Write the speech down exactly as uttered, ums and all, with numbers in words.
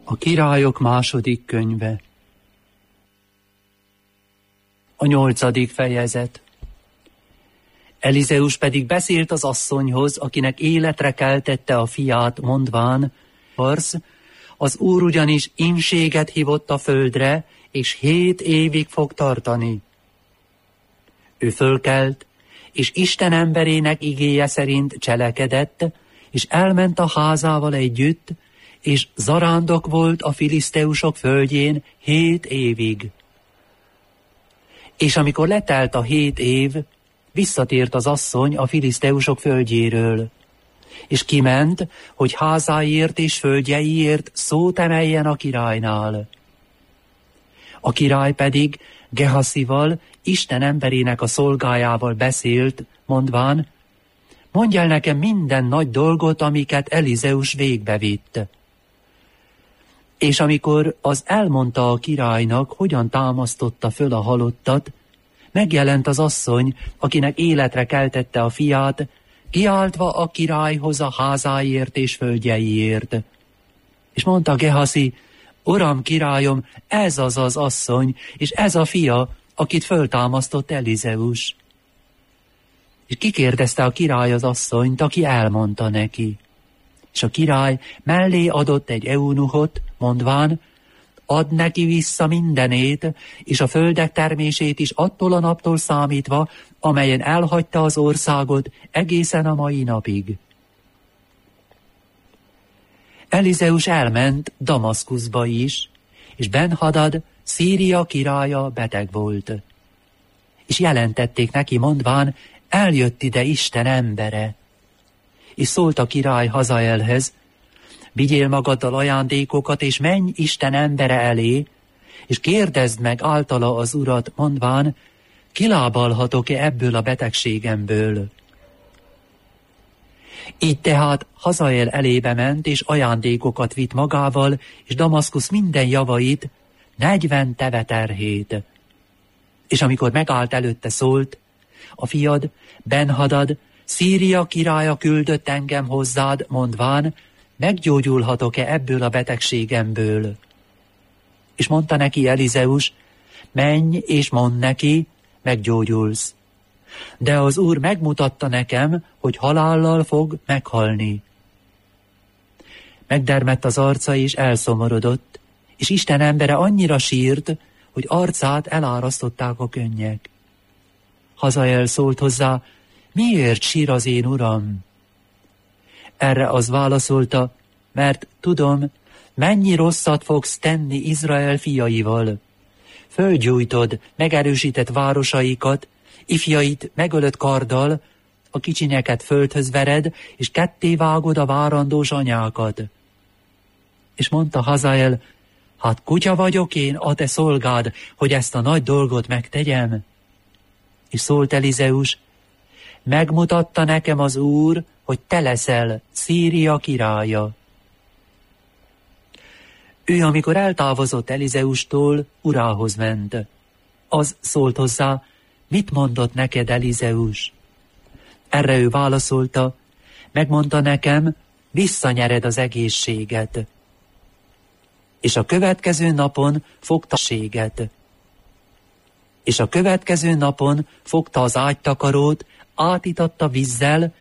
A Királyok második könyve. A nyolcadik fejezet. Elizeus pedig beszélt az asszonyhoz, akinek életre keltette a fiát, mondván: Harsz, az Úr ugyanis ínséget hívott a földre, és hét évig fog tartani. Ő fölkelt, és Isten emberének igéje szerint cselekedett, és elment a házával együtt, és zarándok volt a filiszteusok földjén hét évig. És amikor letelt a hét év, visszatért az asszony a filiszteusok földjéről, és kiment, hogy házáért és földjeiért szót emeljen a királynál. A király pedig Gehaszival, Isten emberének a szolgájával beszélt, mondván: mondj el nekem minden nagy dolgot, amiket Elizeus végbevitt. És amikor az elmondta a királynak, hogyan támasztotta föl a halottat, megjelent az asszony, akinek életre keltette a fiát, kiáltva a királyhoz a házáért és földjeiért. És mondta Gehaszi: Uram, királyom, ez az az asszony, és ez a fia, akit föltámasztott Elizeus. És kikérdezte a király az asszonyt, aki elmondta neki. És a király mellé adott egy eunuchot, mondván: add neki vissza mindenét, és a földek termését is attól a naptól számítva, amelyen elhagyta az országot, egészen a mai napig. Elizeus elment Damaszkuszba is, és Ben-Hadad, Szíria királya beteg volt. És jelentették neki, mondván: eljött ide Isten embere. És szólt a király Hazaelhez: vigyél magaddal ajándékokat, és menj Isten embere elé, és kérdezd meg általa az urat, mondván: kilábalhatok-e ebből a betegségemből? Így tehát Hazael elébe ment, és ajándékokat vitt magával, és Damaszkusz minden javait, negyven teveterhét. És amikor megállt előtte, szólt: a fiad, Ben-Hadad, Szíria királya küldött engem hozzád, mondván: meggyógyulhatok-e ebből a betegségemből? És mondta neki Elizeus: menj és mondd neki, meggyógyulsz. De az Úr megmutatta nekem, hogy halállal fog meghalni. Megdermedt az arca, és elszomorodott, és Isten embere annyira sírt, hogy arcát elárasztották a könnyek. Hazael szólt hozzá: miért sír az én uram? Erre az válaszolta: mert tudom, mennyi rosszat fogsz tenni Izrael fiaival. Fölgyújtod megerősített városaikat, ifjait megölött karddal, a kicsinyeket földhöz vered, és ketté vágod a várandós anyákat. És mondta Hazael: hát kutya vagyok én, a te szolgád, hogy ezt a nagy dolgot megtegyem? És szólt Elizeus: megmutatta nekem az Úr, hogy te leszel Szíria királya. Ő, amikor eltávozott Elizeustól, urához ment. Az szólt hozzá: mit mondott neked Elizeus? Erre ő válaszolta: megmondta nekem, visszanyered az egészséget. És a következő napon fogta séget. És a következő napon fogta az ágytakarót, átitatta vízzel,